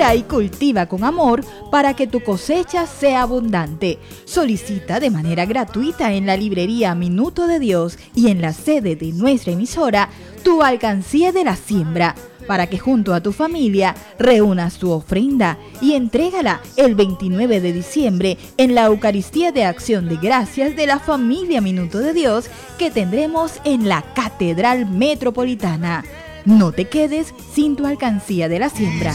Siembra y cultiva con amor para que tu cosecha sea abundante. Solicita de manera gratuita en la librería Minuto de Dios y en la sede de nuestra emisora tu alcancía de la siembra, para que junto a tu familia reúnas tu ofrenda y entrégala el 29 de diciembre en la Eucaristía de Acción de Gracias de la familia Minuto de Dios que tendremos en la Catedral Metropolitana. No te quedes sin tu alcancía de la siembra.